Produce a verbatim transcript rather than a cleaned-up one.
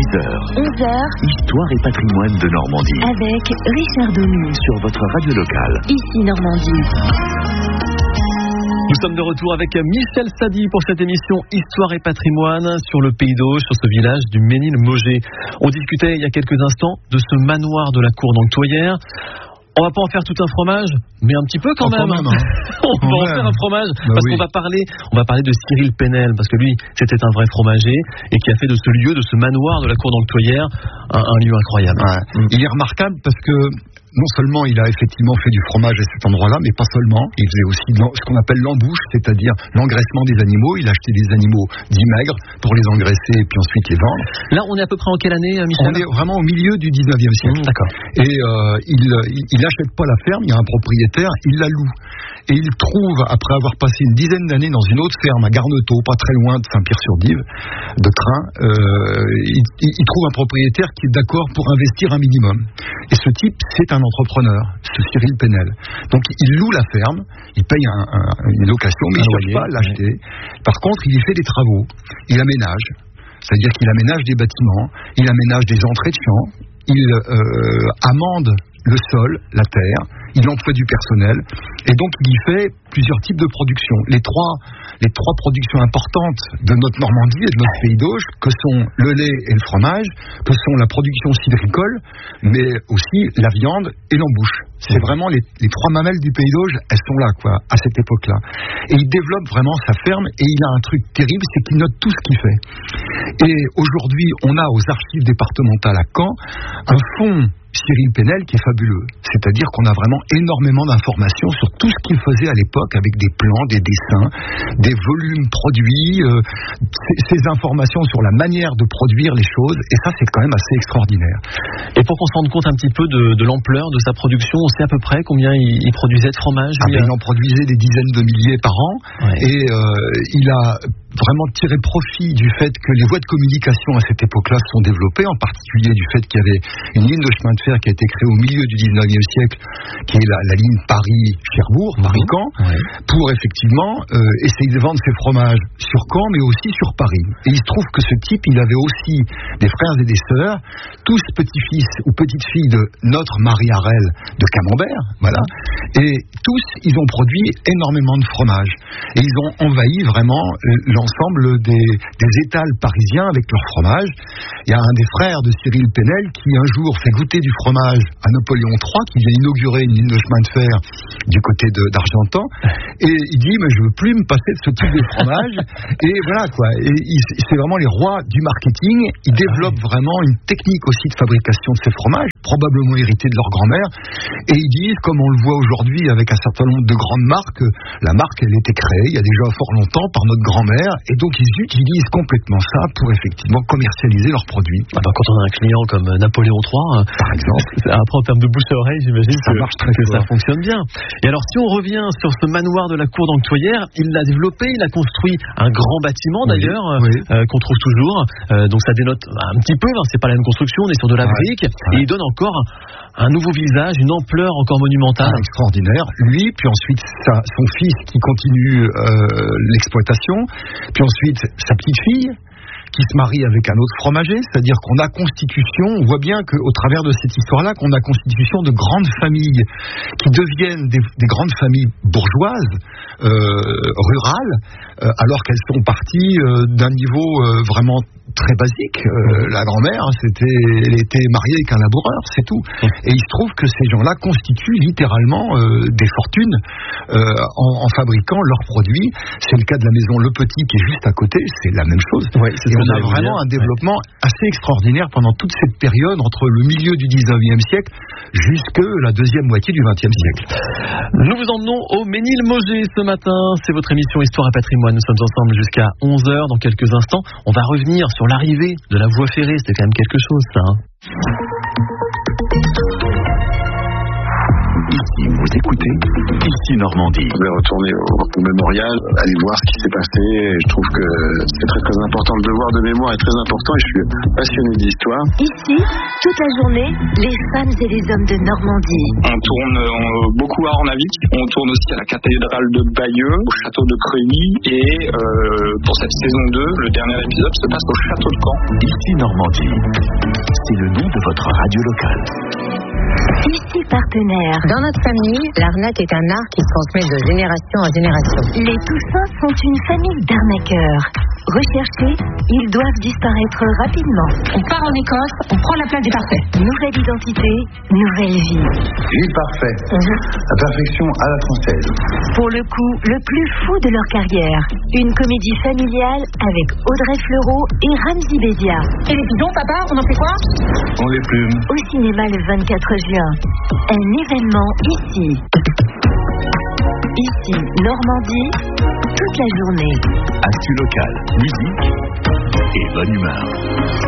dix heures. onze heures. Histoire et patrimoine de Normandie. Avec Richard Domu. Sur votre radio locale. Ici Normandie. Nous sommes de retour avec Michel Sadi pour cette émission Histoire et patrimoine sur le Pays d'Auge, sur ce village du Ménil-Mogé. On discutait il y a quelques instants de ce manoir de la cour d'Anctoyères. On va pas en faire tout un fromage, mais un petit peu quand, quand même. même hein. on quand va même. en faire un fromage bah parce oui. qu'on va parler, on va parler de Cyril Penel parce que lui, c'était un vrai fromager et qui a fait de ce lieu, de ce manoir de la cour d'Anctoyères, un, un lieu incroyable. Ouais. Mm. Il est remarquable parce que non seulement il a effectivement fait du fromage à cet endroit-là, mais pas seulement. Il faisait aussi ce qu'on appelle l'embouche, c'est-à-dire l'engraissement des animaux. Il achetait des animaux dits maigres pour les engraisser et puis ensuite les vendre. Là, on est à peu près en quelle année, Michel ? On est vraiment au milieu du dix-neuvième siècle. Mmh, d'accord. Et euh, il, il n'achète pas la ferme, il y a un propriétaire, il la loue. Et il trouve, après avoir passé une dizaine d'années dans une autre ferme à Garnetot, pas très loin de Saint-Pierre-sur-Dive, de Train, euh, il, il trouve un propriétaire qui est d'accord pour investir un minimum. Et ce type, c'est un entrepreneur, ce Cyril Penel. Donc il loue la ferme, il paye un, un, une location, mais il ne cherche pas à l'acheter. Oui. Par contre, il y fait des travaux, il aménage, c'est-à-dire qu'il aménage des bâtiments, il aménage des entrées de champs, il euh, amende le sol, la terre, il emploie du personnel, et donc il y fait plusieurs types de productions. Les trois, les trois productions importantes de notre Normandie et de notre Pays d'Auge, que sont le lait et le fromage, que sont la production cidricole, mais aussi la viande et l'embouche. C'est vraiment les, les trois mamelles du Pays d'Auge, elles sont là, quoi, à cette époque-là. Et il développe vraiment sa ferme, et il a un truc terrible, c'est qu'il note tout ce qu'il fait. Et aujourd'hui, on a aux archives départementales à Caen un fonds Cyril Penel qui est fabuleux, c'est-à-dire qu'on a vraiment énormément d'informations sur tout ce qu'il faisait à l'époque avec des plans, des dessins, des volumes produits, euh, ces informations sur la manière de produire les choses, et ça c'est quand même assez extraordinaire. Et pour qu'on se rende compte un petit peu de, de l'ampleur de sa production, on sait à peu près combien il, il produisait de fromage. Ah ben, il en produisait des dizaines de milliers par an, ouais. et euh, il a vraiment tiré profit du fait que les voies de communication à cette époque-là se sont développées, en particulier du fait qu'il y avait une ligne de chemin de fer qui a été créée au milieu du dix-neuvième siècle, qui est la, la ligne Paris-Cherbourg, mmh. Paris-Caen, ouais. pour effectivement euh, essayer de vendre ses fromages sur Caen, mais aussi sur Paris. Et il se trouve que ce type, il avait aussi des frères et des sœurs, tous petits-fils ou petites-filles de notre Marie Harel de Camembert, voilà, et tous, ils ont produit énormément de fromage. Et ils ont envahi vraiment l'ensemble des, des étals parisiens avec leur fromage. Il y a un des frères de Cyril Penel qui un jour fait goûter du fromage à Napoléon trois, qui vient inaugurer une ligne de chemin de fer du côté de, d'Argentan, et il dit mais je veux plus me passer de ce type de fromage. Et voilà quoi, et il, c'est vraiment les rois du marketing. Ils développent vraiment une technique aussi de fabrication de ces fromages, probablement héritée de leur grand-mère, et ils disent, comme on le voit aujourd'hui avec un certain nombre de grandes marques, la marque elle était créée il y a déjà fort longtemps par notre grand-mère, et donc ils utilisent complètement ça pour effectivement commercialiser leurs produits. Ah ben, quand on a un client comme Napoléon trois, par exemple, après en termes de bouche à oreille, j'imagine ça que, marche très que ça fonctionne bien. Et alors si on revient sur ce manoir de la cour d'Anctoyères, il l'a développé, il a construit un grand bâtiment d'ailleurs, oui, oui. Euh, qu'on trouve toujours, euh, donc ça dénote un petit peu, hein, c'est pas la même construction, on est sur de la ouais, brique, ouais. et il donne encore un nouveau visage, une ampleur encore monumentale. Ah, extraordinaire. Lui, puis ensuite sa, son fils qui continue euh, l'exploitation, puis ensuite sa petite fille qui se marie avec un autre fromager, c'est-à-dire qu'on a constitution, on voit bien qu'au travers de cette histoire-là, qu'on a constitution de grandes familles qui deviennent des, des grandes familles bourgeoises, euh, rurales, euh, alors qu'elles sont parties euh, d'un niveau euh, vraiment très basique. Euh, la grand-mère, c'était, elle était mariée avec un laboureur, c'est tout. Et il se trouve que ces gens-là constituent littéralement euh, des fortunes euh, en, en fabriquant leurs produits. C'est le cas de la maison Le Petit qui est juste à côté, c'est la même chose. Ouais, c'est et on a vraiment un développement ouais. assez extraordinaire pendant toute cette période entre le milieu du dix-neuvième siècle jusque la deuxième moitié du vingtième siècle. Nous vous emmenons au Ménil-Mogé ce matin. C'est votre émission Histoire et Patrimoine. Nous sommes ensemble jusqu'à onze heures. Dans quelques instants, on va revenir sur l'arrivée de la voie ferrée. C'était quand même quelque chose, ça. Hein. Ici Vous écoutez Ici Normandie. Je vais retourner au, au mémorial, aller voir ce qui s'est passé. Et je trouve que c'est très très important. Le devoir de mémoire est très important et je suis passionné d'histoire. Ici, toute la journée, les femmes et les hommes de Normandie. On tourne euh, beaucoup à Ornavik. On tourne aussi à la cathédrale de Bayeux, au château de Creuilly. Et euh, pour cette saison deux, le dernier épisode se passe au château de Caen. Ici Normandie. C'est le nom de votre radio locale. Ici partenaire. Dans notre famille, l'arnaque est un art qui se transmet de génération en génération. Les Toussins sont une famille d'arnaqueurs. Recherchés, ils doivent disparaître rapidement. On part en Écosse, on prend la place des parfaits. Nouvelle identité, nouvelle vie. Ville parfait. La perfection à la française. Pour le coup, le plus fou de leur carrière. Une comédie familiale avec Audrey Fleurot et Ramzy Bédia. Et les pigeons, papa, on en fait quoi? On les plume. Au cinéma le vingt-quatre juin. Un événement ici. Ici, Normandie, toute la journée. Actu locale, musique et bonne humeur.